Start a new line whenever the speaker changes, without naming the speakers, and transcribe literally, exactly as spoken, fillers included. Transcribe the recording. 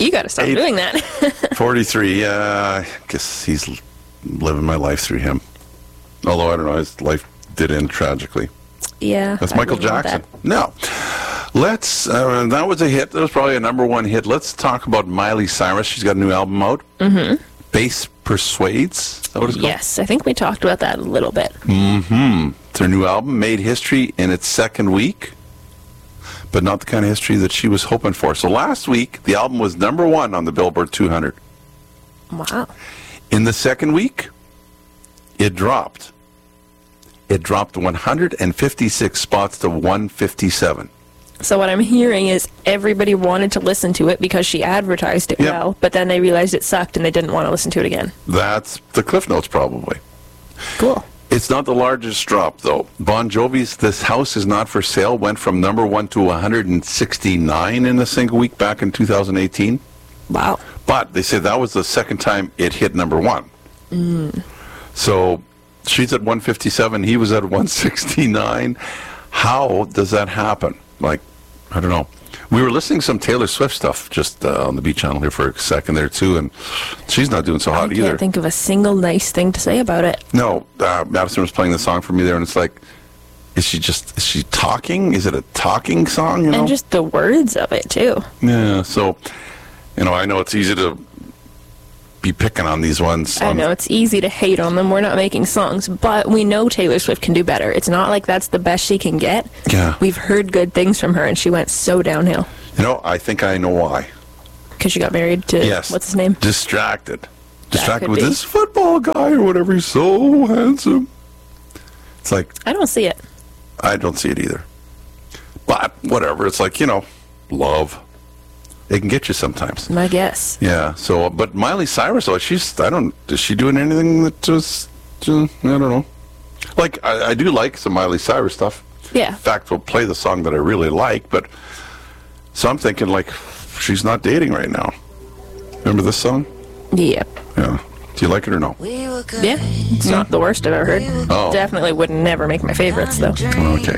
You got to stop
Eight.
doing that.
forty-three, yeah. I guess he's living my life through him. Although, I don't know, his life did end tragically.
Yeah.
That's
I
Michael
wouldn't want
Jackson.
that.
No. Let's, uh, that was a hit. That was probably a number one hit. Let's talk about Miley Cyrus. She's got a new album out. Mm-hmm. Bass Persuades. Is that what it's called?
Yes, I think we talked about that a little bit.
Mm-hmm. It's her new album, made history in its second week, but not the kind of history that she was hoping for. So last week, the album was number one on the Billboard two hundred.
Wow.
In the second week, it dropped. It dropped one hundred fifty-six spots to one fifty-seven.
So what I'm hearing is everybody wanted to listen to it because she advertised it
Yep.
well, but then they realized it sucked and they didn't want to listen to it again.
That's the Cliff Notes, probably.
Cool.
It's not the largest drop, though. Bon Jovi's This House Is Not For Sale went from number one to one hundred sixty-nine in a single week back in two thousand eighteen.
Wow.
But they say that was the second time it hit number one. Mm. So she's at one fifty-seven, he was at one sixty-nine. How does that happen? Like, I don't know. We were listening to some Taylor Swift stuff just uh, on the Beat Channel here for a second there, too, and she's not doing so
I
hot
can't
either.
think of a single nice thing to say about it.
No, uh, Madison was playing the song for me there, and it's like, is she just, is she talking? Is it a talking song, you know?
And just the words of it, too.
Yeah, so, you know, I know it's easy to be picking on these ones.
I
on-
know, it's easy to hate on them. We're not making songs, but we know Taylor Swift can do better. It's not like that's the best she can get.
Yeah.
We've heard good things from her, and she went so downhill.
You know, I think I know why.
Because she got married to,
Yes.
what's his name?
Distracted. Distracted
could
with
be.
this football guy or whatever. He's so handsome. It's like,
I don't see it.
I don't see it either. But whatever. It's like, you know, love. It can get you sometimes.
My guess.
Yeah. So, but Miley Cyrus, though, she's, I don't, is she doing anything that just, uh, I don't know. Like, I, I do like some Miley Cyrus stuff.
Yeah.
In fact, we'll play the song that I really like, but so I'm thinking, like, she's not dating right now. Remember this song?
Yep.
Yeah. Do you like it or no?
Yeah. It's not the worst I've ever heard.
Oh.
Definitely would never make my favorites, though.
Okay.